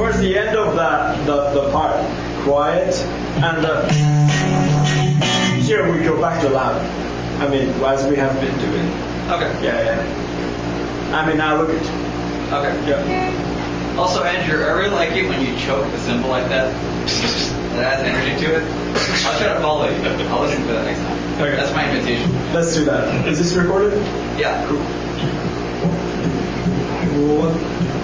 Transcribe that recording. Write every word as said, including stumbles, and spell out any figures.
towards the end of the, the, the part, quiet, and the, here we go back to loud. I mean, as we have been doing. Okay. Yeah, yeah. I mean, now look at you. Okay. Yeah. Also, Andrew, I really like it when you choke the cymbal like that. That adds energy to it. I'll try to follow you. I'll listen for that next time. Okay. That's my invitation. Let's do that. Is this recorded? Yeah. Cool. Cool.